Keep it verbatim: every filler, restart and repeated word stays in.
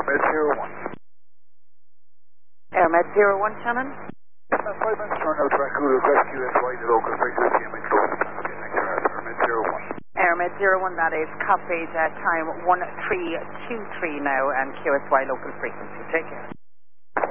AirMed zero one. AirMed zero one, Shannon. five minutes turn out track, request Q S Y, the local frequency, C M H close to okay, thanks for that, AirMed zero one. AirMed zero one, that is copied, uh, time one three two three now, and Q S Y local frequency. Take care.